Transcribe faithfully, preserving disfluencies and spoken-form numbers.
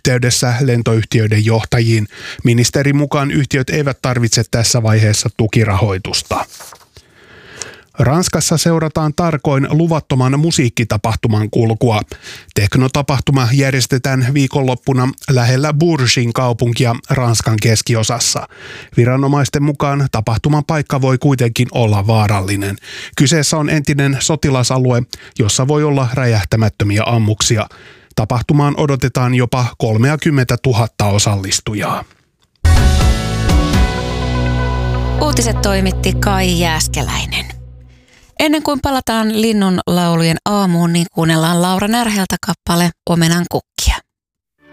yhteydessä lentoyhtiöiden johtajiin. Ministerin mukaan yhtiöt eivät tarvitse tässä vaiheessa tukirahoitusta. Ranskassa seurataan tarkoin luvattoman musiikkitapahtuman kulkua. Teknotapahtuma järjestetään viikonloppuna lähellä Bourgin kaupunkia Ranskan keskiosassa. Viranomaisten mukaan tapahtuman paikka voi kuitenkin olla vaarallinen. Kyseessä on entinen sotilasalue, jossa voi olla räjähtämättömiä ammuksia. Tapahtumaan odotetaan jopa kolmekymmentätuhatta osallistujaa. Uutiset toimitti Kai Jääskeläinen. Ennen kuin palataan linnunlaulujen aamuun, niin kuunnellaan Laura Närheltä kappale Omenan kukkia.